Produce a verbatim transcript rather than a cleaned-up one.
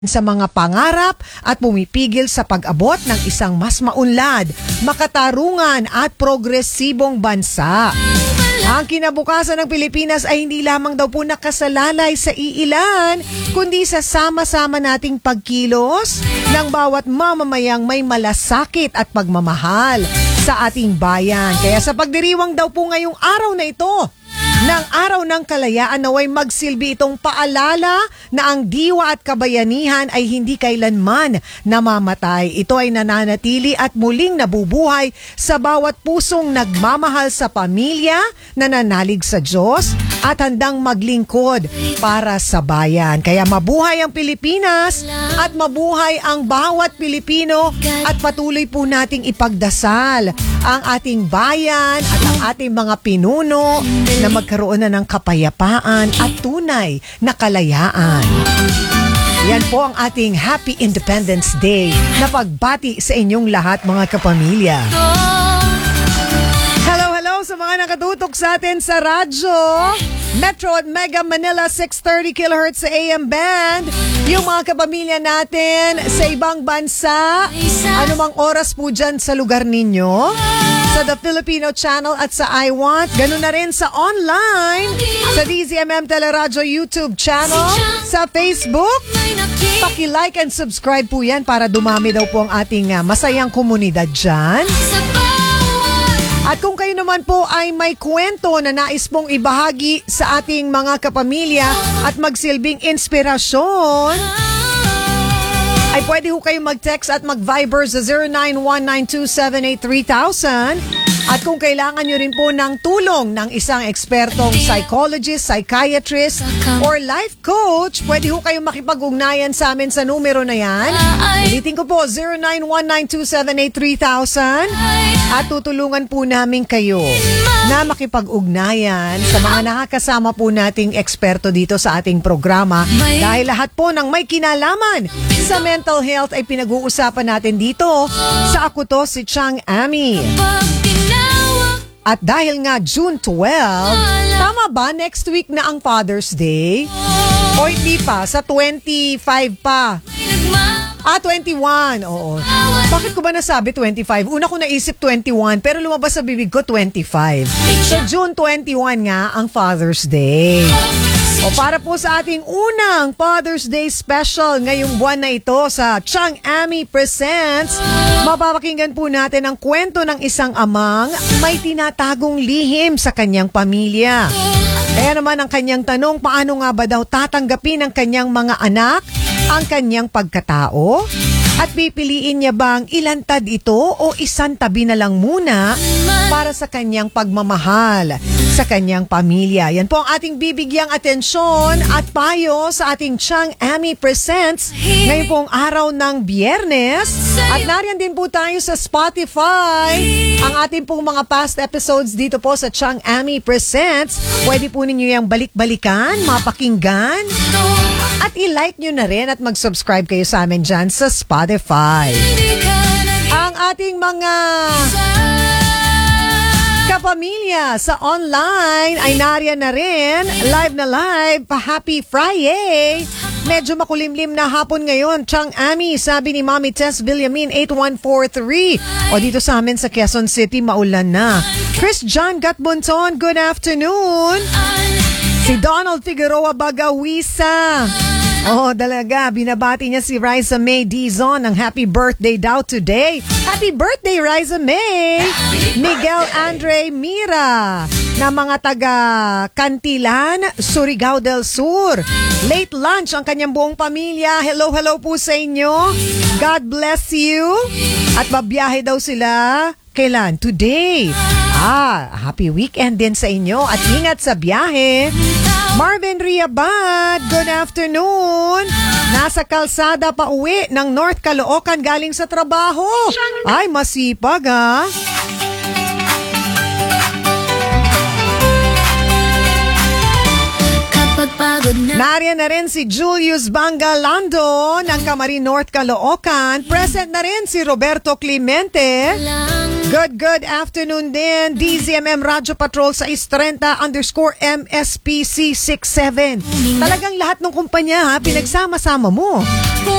sa mga pangarap at pumipigil sa pag-abot ng isang mas maunlad, makatarungan at progresibong bansa. Ang kinabukasan ng Pilipinas ay hindi lamang daw po nakasalalay sa iilan, kundi sa sama-sama nating pagkilos ng bawat mamamayang may malasakit at pagmamahal sa ating bayan. Kaya sa pagdiriwang daw po ngayong araw na ito, ng Araw ng Kalayaan, naway magsilbi itong paalala na ang diwa at kabayanihan ay hindi kailanman namamatay. Ito ay nananatili at muling nabubuhay sa bawat pusong nagmamahal sa pamilya, nananalig sa Diyos at handang maglingkod para sa bayan. Kaya mabuhay ang Pilipinas at mabuhay ang bawat Pilipino at patuloy po nating ipagdasal ang ating bayan at ang ating mga pinuno na magkaroon na ng kapayapaan at tunay na kalayaan. Yan po ang ating Happy Independence Day na pagbati sa inyong lahat, mga kapamilya. Hello, hello sa mga nakatutok sa atin sa radyo, Metro at Mega Manila six thirty kilohertz sa A M band. Yung mga kapamilya natin sa ibang bansa, anumang oras po dyan sa lugar ninyo, sa The Filipino Channel at sa I Want, ganun na rin sa online, sa D Z M M Teleradyo YouTube channel, sa Facebook. Paki-like and subscribe po yan para dumami daw po ang ating uh, masayang komunidad dyan. At kung kayo naman po ay may kwento na nais pong ibahagi sa ating mga kapamilya at magsilbing inspirasyon, ay pwede ho kayo mag-text at mag-Viber sa zero nine one nine two seven eight three thousand. At kung kailangan nyo rin po ng tulong ng isang ekspertong psychologist, psychiatrist, or life coach, pwede ho kayong makipag-ugnayan sa amin sa numero na yan. Ulitin ko po, zero nine one nine two seven eight three thousand. At tutulungan po namin kayo na makipag-ugnayan sa mga nakakasama po nating eksperto dito sa ating programa. Dahil lahat po ng may kinalaman sa mental health ay pinag-uusapan natin dito sa Ako To Si Chang Ami. At dahil nga June twelfth, tama ba next week na ang Father's Day? O hindi pa, sa twenty-five pa. Ah, twenty-one, oo. Bakit ko ba nasabi twenty-five? Una ko naisip twenty-one, pero lumabas sa bibig ko twenty-five. So June twenty-one nga ang Father's Day. O para po sa ating unang Father's Day special ngayong buwan na ito sa Chang Ami Presents, mapapakinggan po natin ang kwento ng isang amang may tinatagong lihim sa kanyang pamilya. Kaya naman ang kanyang tanong, paano nga ba daw tatanggapin ng kanyang mga anak ang kanyang pagkatao? At pipiliin niya bang ilantad ito o isang tabi na lang muna para sa kanyang pagmamahal sa kanyang pamilya? Yan po ang ating bibigyang atensyon at payo sa ating Chang Ami Presents ngayon pong araw ng Biyernes. At nariyan din po tayo sa Spotify. Ang ating pong mga past episodes dito po sa Chang Ami Presents, pwede po ninyo yung balik-balikan, mapakinggan. At i-like nyo na rin at mag-subscribe kayo sa amin dyan sa Spotify. Ang ating mga kapamilya sa online ay nariyan na rin. Live na live. Happy Friday! Medyo makulimlim na hapon ngayon. Chang Ami, sabi ni Mami Tess Villamin eight one four three. O dito sa amin sa Quezon City, maulan na. Chris John Gatbunton, good afternoon. Si Donald Figueroa Bagawisa. Oh, talaga. Binabati niya si Riza May Dizon ng happy birthday daw today. Happy birthday, Riza May! Miguel Andre Mira na mga taga Cantilan, Surigao del Sur. Late lunch ang kanyang buong pamilya. Hello, hello po sa inyo. God bless you. At babiyahe daw sila. Kailan? Today. Ah, happy weekend din sa inyo at ingat sa biyahe. Marvin Riabad, good afternoon. Nasa kalsada pa uwi ng North Caloocan galing sa trabaho. Ay, masipag ha. Nariyan na rin si Julius Bangalando ng Camarin, North Caloocan. Present na rin si Roberto Clemente Good, good afternoon din. D Z M M Radio Patrol sa Istrenta underscore M S P C six seven. Talagang lahat ng kumpanya ha, pinagsama-sama mo.